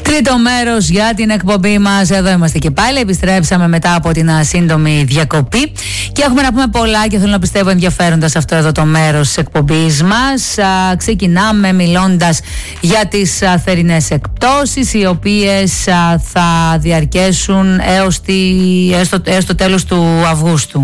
Τρίτο μέρος για την εκπομπή μας. Εδώ είμαστε και πάλι. Επιστρέψαμε μετά από την σύντομη διακοπή και έχουμε να πούμε πολλά και θέλω να πιστεύω ενδιαφέροντα σε αυτό εδώ το μέρος της εκπομπής μας. Ξεκινάμε μιλώντας για τις θερινές εκπτώσεις, οι οποίες θα διαρκέσουν έως το τέλος του Αυγούστου.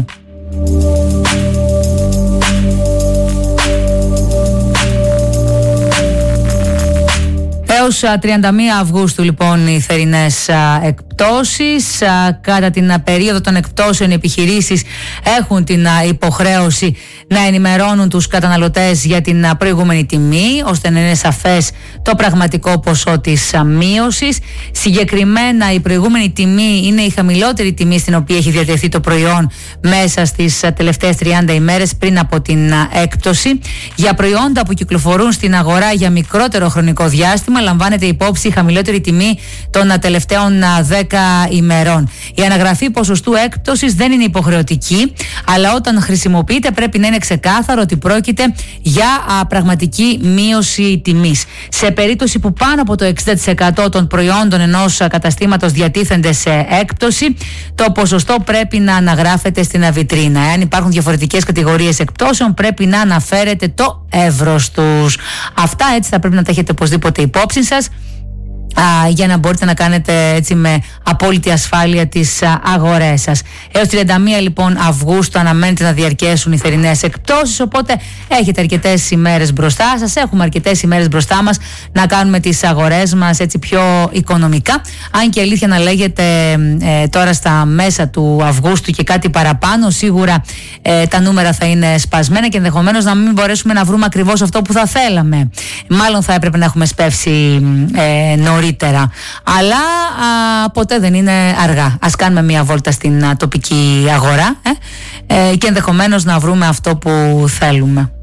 Έως 31 Αυγούστου λοιπόν οι θερινές εκπτώσεις. Κατά την περίοδο των εκπτώσεων οι επιχειρήσεις έχουν την υποχρέωση να ενημερώνουν τους καταναλωτές για την προηγούμενη τιμή, ώστε να είναι σαφές το πραγματικό ποσό της μείωσης. Συγκεκριμένα η προηγούμενη τιμή είναι η χαμηλότερη τιμή στην οποία έχει διατεθεί το προϊόν μέσα στις τελευταίες 30 ημέρες πριν από την έκπτωση. Για προϊόντα που κυκλοφορούν στην αγορά για μικρότερο χρονικό διάστημα λαμβάνεται υπόψη η χαμηλότερη τιμή των τελευταίων 10 ημερών. Η αναγραφή ποσοστού έκπτωσης δεν είναι υποχρεωτική, αλλά όταν χρησιμοποιείται πρέπει να είναι ξεκάθαρο ότι πρόκειται για πραγματική μείωση τιμής. Σε περίπτωση που πάνω από το 60% των προϊόντων ενός καταστήματος διατίθενται σε έκπτωση, το ποσοστό πρέπει να αναγράφεται στην βιτρίνα. Εάν υπάρχουν διαφορετικές κατηγορίες εκπτώσεων, πρέπει να αναφέρετε το εύρος τους. Αυτά έτσι θα πρέπει να τα έχετε οπωσδήποτε υπόψη σας, για να μπορείτε να κάνετε έτσι με απόλυτη ασφάλεια τις αγορές σας. Έως 31 λοιπόν Αυγούστου αναμένεται να διαρκέσουν οι θερινές εκπτώσεις, οπότε έχετε αρκετές ημέρες μπροστά σας, έχουμε αρκετές ημέρες μπροστά μας να κάνουμε τις αγορές μας έτσι πιο οικονομικά. Αν και αλήθεια να λέγεται τώρα στα μέσα του Αυγούστου και κάτι παραπάνω, σίγουρα τα νούμερα θα είναι σπασμένα και ενδεχομένως να μην μπορέσουμε να βρούμε ακριβώς αυτό που θα θέλαμε. Μάλλον θα έπρεπε να έχουμε σπεύσει νωρίτερα. Αλλά ποτέ δεν είναι αργά. Ας κάνουμε μια βόλτα στην τοπική αγορά και ενδεχομένως να βρούμε αυτό που θέλουμε.